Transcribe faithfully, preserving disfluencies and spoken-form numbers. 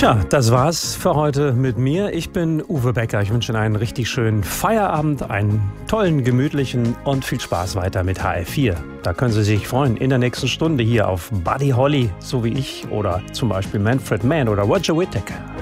Tja, das war's für heute mit mir. Ich bin Uwe Becker. Ich wünsche Ihnen einen richtig schönen Feierabend, einen tollen, gemütlichen und viel Spaß weiter mit H F vier. Da können Sie sich freuen in der nächsten Stunde hier auf Buddy Holly, so wie ich, oder zum Beispiel Manfred Mann oder Roger Whittaker.